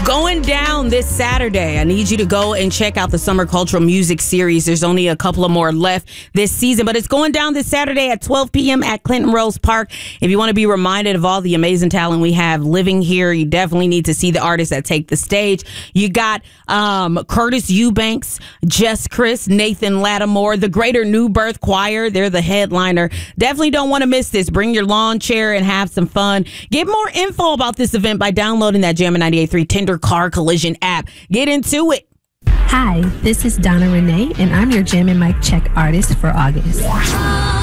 Going down this Saturday. I need you to go and check out the Summer Cultural Music Series. There's only a couple of more left this season, but it's going down this Saturday at 12 p.m. at Clinton Rose Park. If you want to be reminded of all the amazing talent we have living here, you definitely need to see the artists that take the stage. You got Curtis Eubanks, Jess Chris, Nathan Lattimore, the Greater New Birth Choir. They're the headliner. Definitely don't want to miss this. Bring your lawn chair and have some fun. Get more info about this event by downloading that Jammin' 98.3 Tender Car Collision app. Get into it. Hi, this is Donna Renee, and I'm your Jammin' Mic Check artist for August.